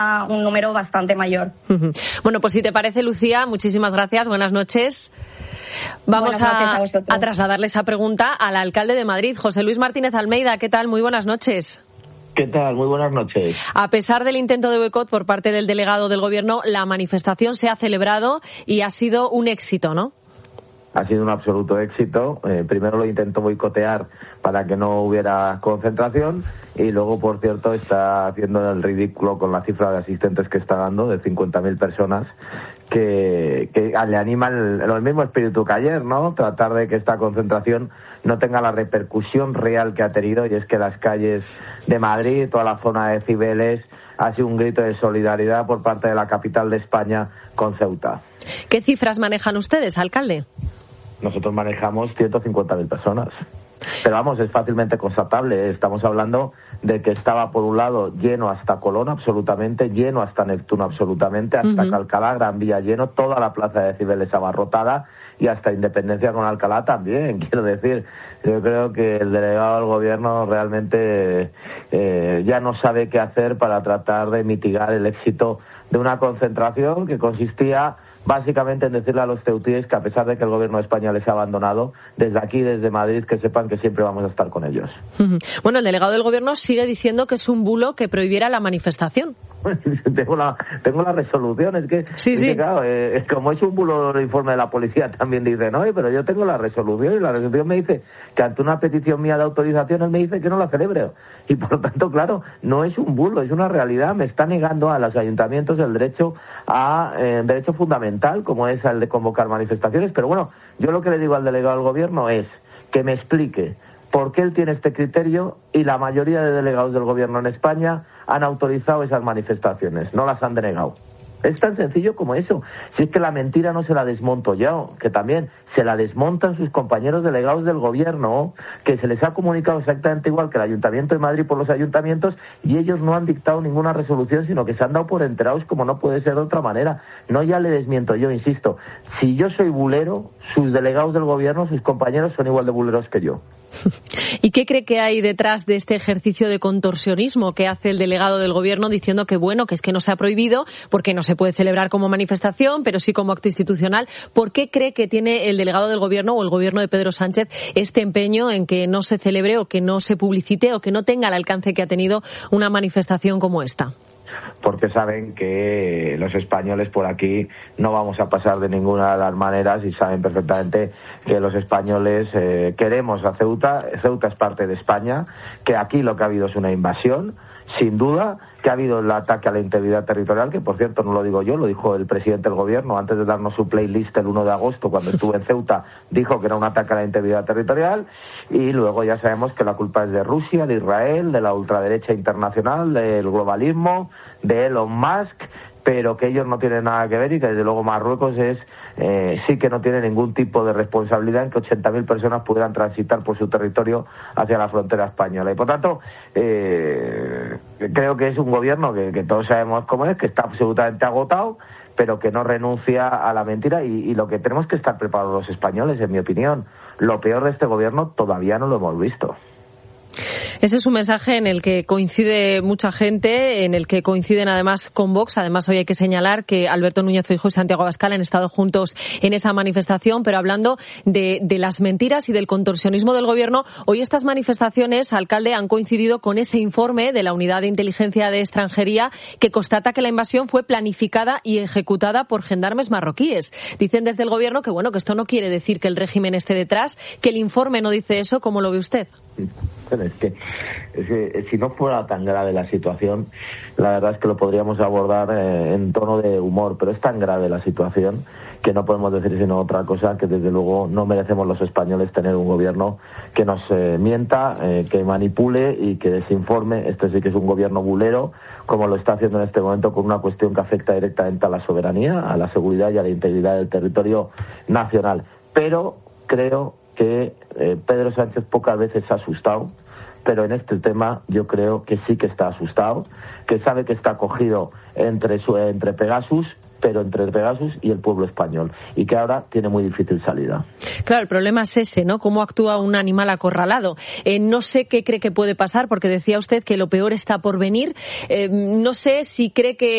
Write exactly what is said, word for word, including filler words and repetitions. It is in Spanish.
un número bastante mayor. Bueno, pues si te parece, Lucía, muchísimas gracias, buenas noches. Vamos buenas a, noches a, a trasladarle esa pregunta al alcalde de Madrid, José Luis Martínez Almeida. ¿Qué tal? Muy buenas noches. ¿Qué tal? Muy buenas noches. A pesar del intento de boicot por parte del delegado del Gobierno, la manifestación se ha celebrado y ha sido un éxito, ¿no? Ha sido un absoluto éxito. Eh, primero lo intentó boicotear para que no hubiera concentración y luego, por cierto, está haciendo el ridículo con la cifra de asistentes que está dando, de cincuenta mil personas, que, que le anima el, el mismo espíritu que ayer, ¿no? Tratar de que esta concentración no tenga la repercusión real que ha tenido, y es que las calles de Madrid, toda la zona de Cibeles, ha sido un grito de solidaridad por parte de la capital de España con Ceuta. ¿Qué cifras manejan ustedes, alcalde? Nosotros manejamos ciento cincuenta mil personas. Pero vamos, es fácilmente constatable. Estamos hablando de que estaba, por un lado, lleno hasta Colón absolutamente, lleno hasta Neptuno absolutamente, hasta uh-huh. Alcalá, Gran Vía lleno, toda la plaza de Cibeles abarrotada y hasta Independencia con Alcalá también. Quiero decir, yo creo que el delegado del Gobierno realmente eh, ya no sabe qué hacer para tratar de mitigar el éxito de una concentración que consistía básicamente en decirle a los ceutíes que, a pesar de que el Gobierno de España les ha abandonado, desde aquí, desde Madrid, que sepan que siempre vamos a estar con ellos. Bueno, el delegado del Gobierno sigue diciendo que es un bulo que prohibiera la manifestación. tengo la tengo la resolución, es que, sí, es sí. que claro, eh, como es un bulo el informe de la policía, también dice, no, pero yo tengo la resolución, y la resolución me dice que ante una petición mía de autorización, él me dice que no la celebre. Y por lo tanto, claro, no es un bulo, es una realidad. Me está negando a los ayuntamientos el derecho a eh, derecho fundamental, como es el de convocar manifestaciones. Pero bueno, yo lo que le digo al delegado del Gobierno es que me explique por qué él tiene este criterio y la mayoría de delegados del Gobierno en España han autorizado esas manifestaciones, no las han denegado. Es tan sencillo como eso. Si es que la mentira no se la desmonto yo, que también se la desmontan sus compañeros delegados del Gobierno, que se les ha comunicado exactamente igual que el Ayuntamiento de Madrid por los ayuntamientos, y ellos no han dictado ninguna resolución, sino que se han dado por enterados, como no puede ser de otra manera. No, ya le desmiento yo, insisto. Si yo soy bulero, sus delegados del Gobierno, sus compañeros, son igual de buleros que yo. ¿Y qué cree que hay detrás de este ejercicio de contorsionismo que hace el delegado del Gobierno diciendo que, bueno, que es que no se ha prohibido porque no se puede celebrar como manifestación, pero sí como acto institucional? ¿Por qué cree que tiene el delegado del Gobierno o el Gobierno de Pedro Sánchez este empeño en que no se celebre o que no se publicite o que no tenga el alcance que ha tenido una manifestación como esta? Porque saben que los españoles por aquí no vamos a pasar de ninguna de las maneras, y saben perfectamente que los españoles eh, queremos a Ceuta. Ceuta es parte de España, que aquí lo que ha habido es una invasión, sin duda, que ha habido el ataque a la integridad territorial, que por cierto no lo digo yo, lo dijo el presidente del Gobierno antes de darnos su playlist el uno de agosto, cuando estuvo en Ceuta, dijo que era un ataque a la integridad territorial, y luego ya sabemos que la culpa es de Rusia, de Israel, de la ultraderecha internacional, del globalismo, de Elon Musk, pero que ellos no tienen nada que ver, y que desde luego Marruecos es eh, sí que no tiene ningún tipo de responsabilidad en que ochenta mil personas pudieran transitar por su territorio hacia la frontera española. Y por tanto, eh, creo que es un gobierno que, que todos sabemos cómo es, que está absolutamente agotado, pero que no renuncia a la mentira, y, y lo que tenemos que estar preparados los españoles, en mi opinión, lo peor de este gobierno todavía no lo hemos visto. Ese es un mensaje en el que coincide mucha gente, en el que coinciden además con Vox. Además, hoy hay que señalar que Alberto Núñez Feijóo y Santiago Abascal han estado juntos en esa manifestación, pero hablando de, de las mentiras y del contorsionismo del Gobierno, hoy estas manifestaciones, alcalde, han coincidido con ese informe de la Unidad de Inteligencia de Extranjería que constata que la invasión fue planificada y ejecutada por gendarmes marroquíes. Dicen desde el Gobierno que, bueno, que esto no quiere decir que el régimen esté detrás, que el informe no dice eso. ¿Cómo lo ve usted? Pero es que, es que si no fuera tan grave la situación, la verdad es que lo podríamos abordar eh, en tono de humor, pero es tan grave la situación que no podemos decir sino otra cosa, que desde luego no merecemos los españoles tener un gobierno que nos eh, mienta, eh, que manipule y que desinforme. Este sí que es un gobierno bulero, como lo está haciendo en este momento, con una cuestión que afecta directamente a la soberanía, a la seguridad y a la integridad del territorio nacional. Pero creo que eh, Pedro Sánchez pocas veces se ha asustado pero en este tema yo creo que sí que está asustado, que sabe que está cogido entre, su, entre Pegasus, pero entre Pegasus y el pueblo español, y que ahora tiene muy difícil salida. Claro, el problema es ese, ¿no? Cómo actúa un animal acorralado. Eh, no sé qué cree que puede pasar, porque decía usted que lo peor está por venir. Eh, no sé si cree que